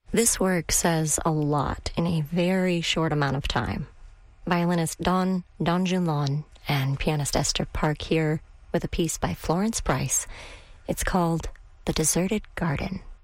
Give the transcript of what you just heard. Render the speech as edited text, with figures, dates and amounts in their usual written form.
This work says a lot in a very short amount of time. Violinist Don Junlon and pianist Esther Park here with a piece by Florence Price. It's called The Deserted Garden.